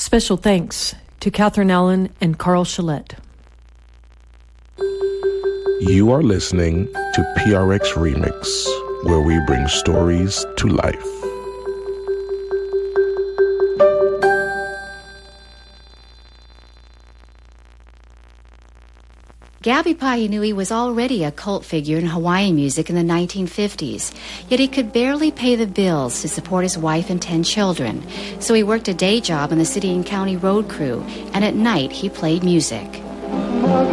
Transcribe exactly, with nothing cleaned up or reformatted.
Special thanks to Catherine Allen and Carl Shillette. You are listening to P R X Remix, where we bring stories to life. Gabby Painui was already a cult figure in Hawaiian music in the nineteen fifties, yet he could barely pay the bills to support his wife and ten children, so he worked a day job on the city and county road crew, and at night he played music.